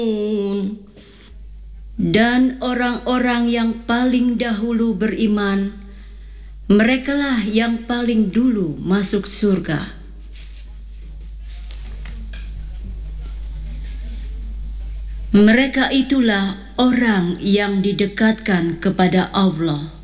Dan orang-orang yang paling dahulu beriman, merekalah yang paling dulu masuk surga. Mereka itulah orang yang didekatkan kepada Allah.